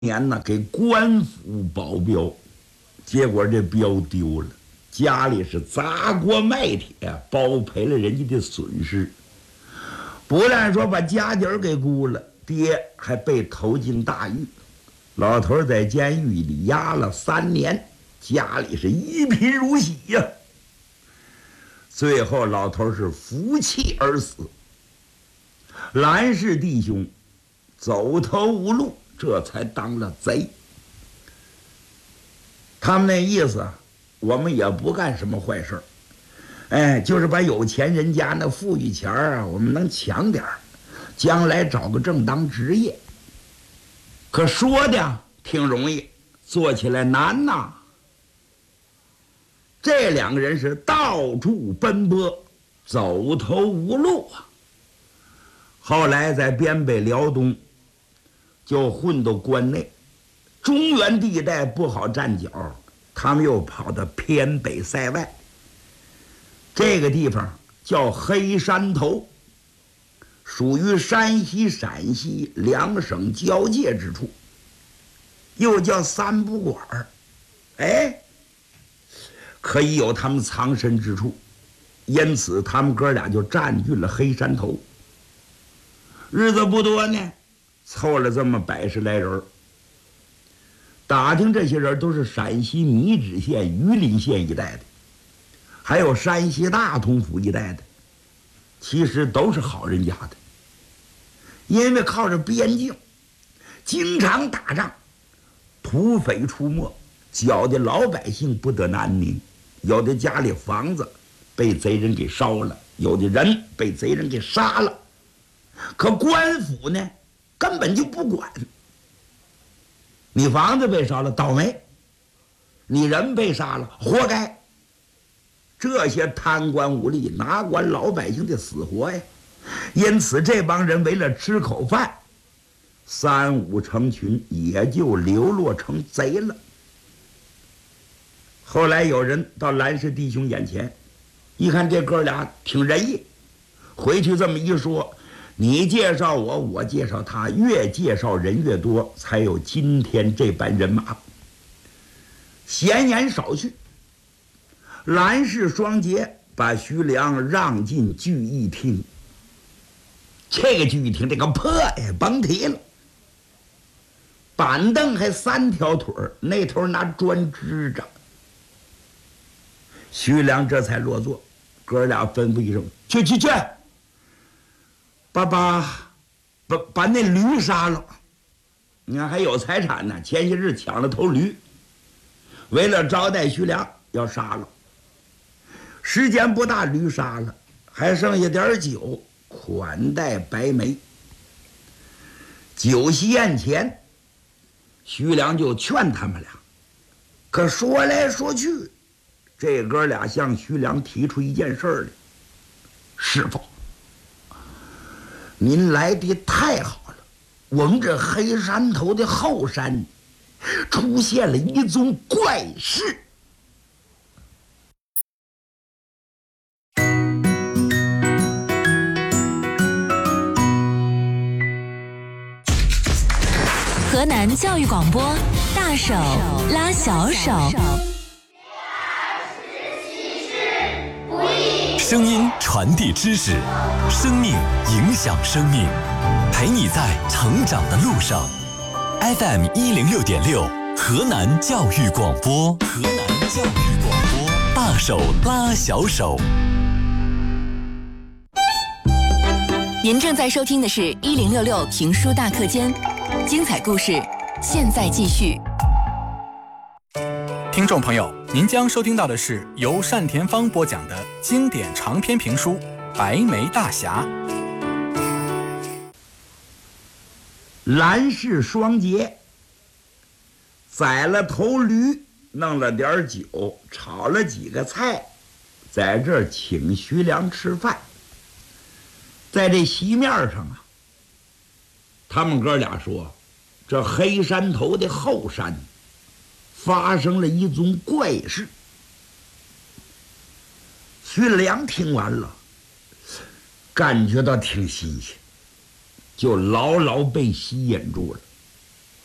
年呢给官府保镖，结果这镖丢了，家里是砸锅卖铁包赔了人家的损失，不但说把家底儿给估了，爹还被投进大狱，老头在监狱里压了3年，家里是一贫如洗呀。最后老头是服气而死。蓝氏弟兄走投无路，这才当了贼。他们那意思，我们也不干什么坏事就是把有钱人家那富裕钱我们能抢点儿，将来找个正当职业。可说的挺容易，做起来难呐。这2个人是到处奔波，走投无路啊。后来在边北辽东就混到关内，中原地带不好站脚，他们又跑到偏北塞外。这个地方叫黑山头，属于山西、陕西2省交界之处，又叫三不管可以有他们藏身之处，因此他们哥俩就占据了黑山头。日子不多呢，凑了这么100来人。打听这些人都是陕西米脂县、榆林县一带的，还有山西大同府一带的，其实都是好人家的。因为靠着边境，经常打仗，土匪出没，搅得老百姓不得安宁。有的家里房子被贼人给烧了，有的人被贼人给杀了。可官府呢，根本就不管。你房子被烧了，倒霉；你人被杀了，活该。这些贪官污吏哪管老百姓的死活呀？因此这帮人为了吃口饭，3、5成群，也就流落成贼了。后来有人到蓝氏弟兄眼前，一看这哥俩挺仁义，回去这么一说，你介绍我，我介绍他，越介绍人越多，才有今天这般人马。闲言少叙，蓝氏双杰把徐良让进聚义厅。这个聚义厅这个破呀，甭提了，板凳还3条腿儿，那头拿砖支着。徐良这才落座，哥俩吩咐一声：“去，把那驴杀了。你看还有财产呢，前些日抢了头驴，为了招待徐良要杀了。时间不大，驴杀了，还剩下点酒款待白眉。酒席宴前，徐良就劝他们俩，可说来说去，这哥俩向徐良提出一件事来：师傅，您来的太好了，我们这黑山头的后山出现了一宗怪事。 河南教育广播，大手拉小手。 声音传递知识，生命影响生命，陪你在成长的路上。FM 106.6，河南教育广播，河南教育广播，大手拉小手。 您正在收听的是1066评书大课间，精彩故事现在继续。 听众朋友，您将收听到的是由单田芳播讲的经典长篇评书《白眉大侠》。 蓝氏双杰宰了头驴，弄了点酒，炒了几个菜，在这儿请徐良吃饭。在这席面上他们哥俩说，这黑山头的后山发生了一宗怪事。徐良听完了，感觉到挺新鲜，就牢牢被吸引住了。